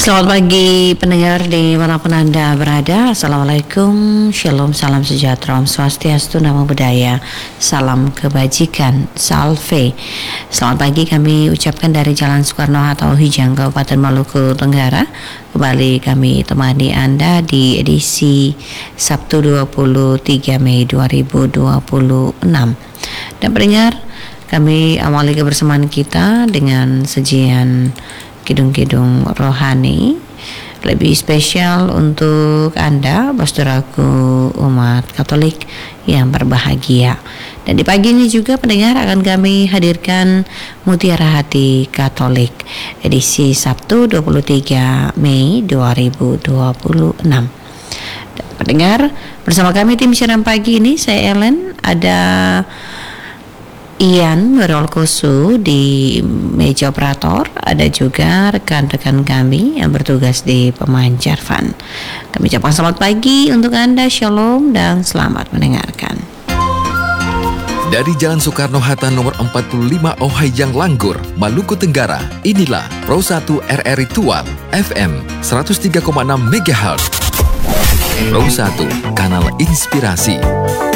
Selamat pagi pendengar dimanapun Anda berada. Assalamualaikum, Shalom, salam sejahtera, Om Swastiastu, Namo Buddhaya, salam kebajikan, Salve. Selamat pagi kami ucapkan dari Jalan Soekarno-Hatta, Ohijang, Kabupaten Maluku Tenggara. Kembali kami temani Anda di edisi Sabtu 23 Mei 2026. Dan pendengar, kami awali kebersamaan kita dengan sajian kidung-kidung rohani lebih spesial untuk Anda, saudaraku umat Katolik yang berbahagia. Dan di pagi ini juga pendengar akan kami hadirkan Mutiara Hati Katolik edisi Sabtu 23 Mei 2026. Dan pendengar, bersama kami tim siaran pagi ini, saya Ellen, ada Ian Werolkosu di meja operator, ada juga rekan-rekan kami yang bertugas di pemancar van. Kami ucapkan selamat pagi untuk Anda, Shalom dan selamat mendengarkan. Dari Jalan Soekarno-Hatta nomor 45 Ohijang Langgur, Maluku Tenggara, inilah Pro 1 RRI Tual FM 103,6 MHz. Pro 1, kanal inspirasi.